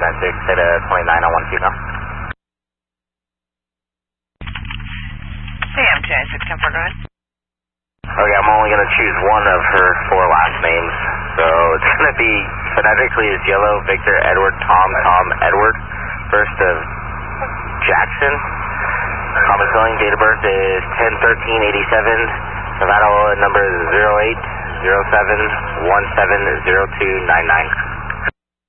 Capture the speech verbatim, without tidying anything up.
nine six, set a twenty-nine on one female. Hey, M T I six ten four, go ahead. Okay, I'm only going to choose one of her four last names. So it's going to be, phonetically is Yellow, Victor, Edward, Tom, Tom, Edward. First of Jackson. Common spelling, date of birth is ten thirteen eighty-seven. Nevada number is zero eight zero seven one seven zero two nine nine.